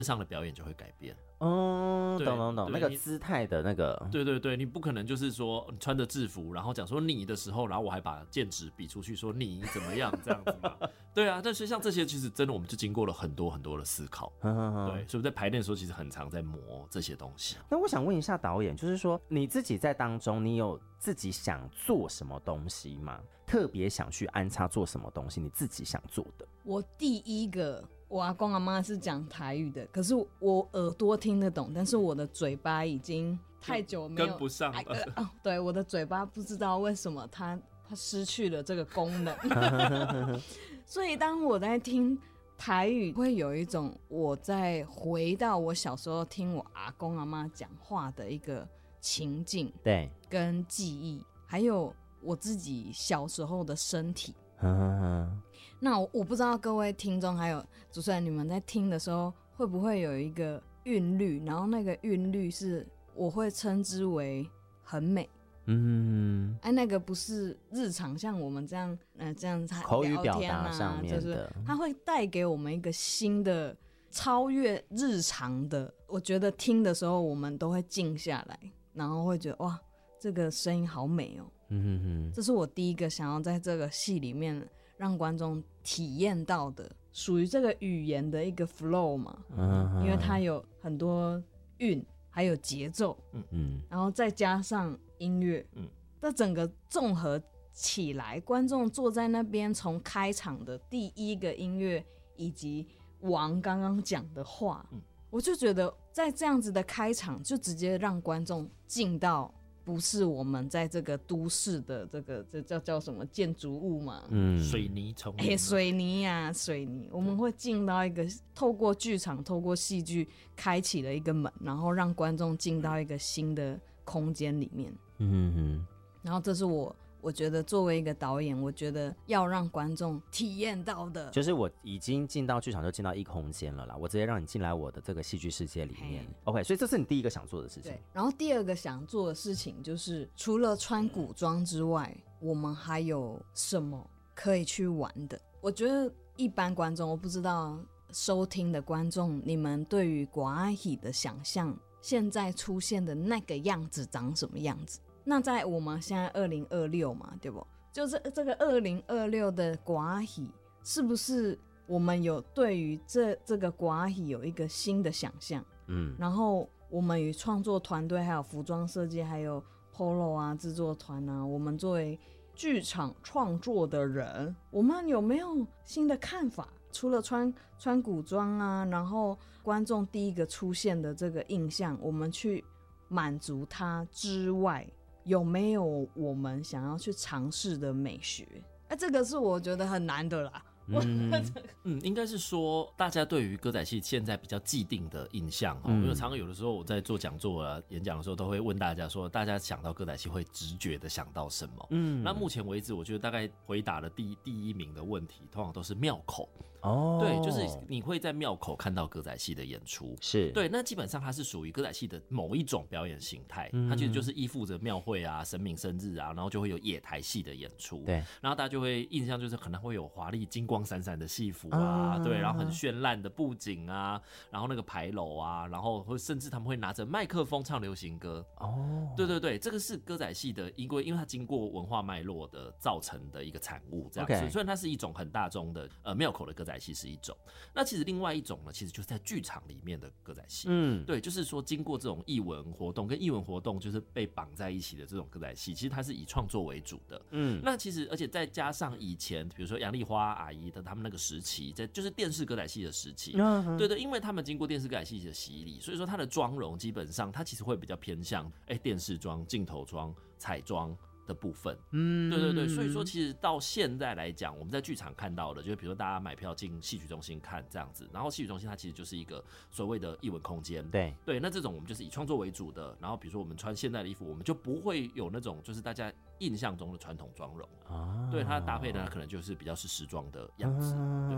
上的表演就会改变。 懂，那个姿态的那个， 对，你不可能就是说你穿着制服，然后讲说你的时候，然后我还把剑指比出去说你怎么样这样子嘛？对啊，但是像这些其实真的我们就经过了很多很多的思考，对，所以在排练的时候其实很常在磨这些东西。 那我想问一下导演，就是说你自己在当中，你有自己想做什么东西吗？特别想去安插做什么东西？你自己想做的？ 我第一个。我阿公阿妈是讲台语的，可是我耳朵听得懂，但是我的嘴巴已经太久没有跟不上了。 对，我的嘴巴不知道为什么它失去了这个功能，所以当我在听台语，会有一种我在回到我小时候听我阿公阿妈讲话的一个情境， 对， 跟记忆，还有我自己小时候的身体。那我不知道各位听众还有主持人，你们在听的时候会不会有一个韵律，然后那个韵律是我会称之为很美。那个不是日常像我们这样口语表达上面的， 就是它会带给我们一个新的超越日常的。我觉得听的时候我们都会静下来，然后会觉得哇，这个声音好美哦。这是我第一个想要在这个戏里面让观众体验到的，属于这个语言的一个 flow 嘛。因为它有很多韵，还有节奏，然后再加上音乐，这整个综合起来，观众坐在那边，从开场的第一个音乐以及王刚刚讲的话，我就觉得在这样子的开场，就直接让观众进到。不是我们在这个都市的这叫什么建筑物嘛？ 水泥丛水泥啊，水泥，我们会进到一个透过剧场、透过戏剧开启了一个门，然后让观众进到一个新的空间里面。然后这是我觉得作为一个导演，我觉得要让观众体验到的， 就是我已经进到剧场就进到一空间了啦，我直接让你进来我的这个戏剧世界里面。OK， 所以这是你第一个想做的事情。 对，然后第二个想做的事情就是，除了穿古装之外，我们还有什么可以去玩的？我觉得一般观众，我不知道收听的观众，你们对于寡喜的想象，现在出现的那个样子长什么样子？那在我们现在2026嘛，对不？就是这个2026的寡喜，是不是我们有对于这个寡喜有一个新的想象？然后我们与创作团队，还有服装设计，还有 Polo 啊制作团啊，我们作为剧场创作的人，我们有没有新的看法？除了穿古装啊，然后观众第一个出现的这个印象，我们去满足它之外，有没有我们想要去尝试的美学？这个是我觉得很难的啦。 应该是说大家对于歌仔戏现在比较既定的印象，因为常常有的时候我在做讲座啊演讲的时候都会问大家说，大家想到歌仔戏会直觉的想到什么？那目前为止我觉得大概回答了第一名的问题通常都是庙口。对，就是你会在庙口看到歌仔戏的演出， 是对， 那基本上它是属于歌仔戏的某一种表演形态，它其实就是依附着庙会啊、神明生日啊，然后就会有野台戏的演出，对，然后大家就会印象就是可能会有华丽金光闪闪的戏服啊，对，然后很绚烂的布景啊，然后那个牌楼啊，然后会甚至他们会拿着麦克风唱流行歌。对，这个是歌仔戏的，因为它经过文化脉络的造成的一个产物，这样子。虽然它是一种很大众的庙口的歌仔戏是一种，那其实另外一种呢，其实就是在剧场里面的歌仔戏。对，就是说经过这种艺文活动跟艺文活动就是被绑在一起的这种歌仔戏，其实它是以创作为主的。那其实而且再加上以前比如说杨丽花阿姨的他们那个时期，就是电视歌仔戏的时期，对，因为他们经过电视歌仔戏的洗礼，所以说它的妆容基本上它其实会比较偏向电视妆、镜头妆、彩妆的部分。对，所以说其实到现在来讲，我们在剧场看到的，就是比如说大家买票进戏曲中心看这样子，然后戏曲中心它其实就是一个所谓的艺文空间。对，那这种我们就是以创作为主的，然后比如说我们穿现代的衣服，我们就不会有那种就是大家印象中的传统妆容。对，它的搭配呢可能就是比较是时装的样子。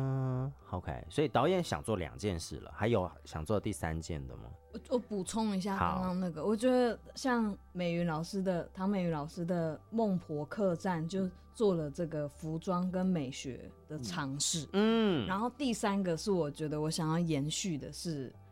OK， 所以导演想做2件事了，还有想做第3件的吗？ 我补充一下刚刚那个，我觉得像唐美云老师的孟婆客栈就做了这个服装跟美学的尝试。然后第3个是我觉得我想要延续的是